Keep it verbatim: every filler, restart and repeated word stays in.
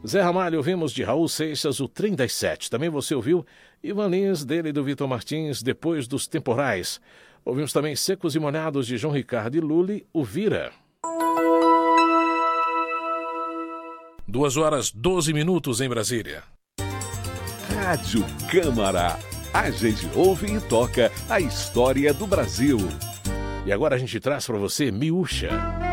Zé Ramalho, ouvimos de Raul Seixas o Trem das Sete. Também você ouviu Ivan Lins, dele e do Vitor Martins, Depois dos Temporais. Ouvimos também Secos e Molhados de João Ricardo e Lully, o Vira. Duas horas, doze minutos em Brasília. Rádio Câmara. A gente ouve e toca a história do Brasil. E agora a gente traz para você Miúcha.